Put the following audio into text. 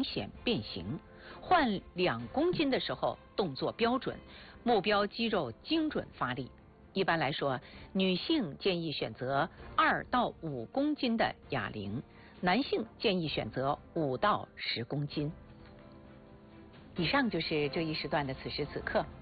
明显变形。换2公斤的时候，动作标准，目标肌肉精准发力。一般来说，女性建议选择2到5公斤的哑铃，男性建议选择5到10公斤。以上就是这一时段的此时此刻。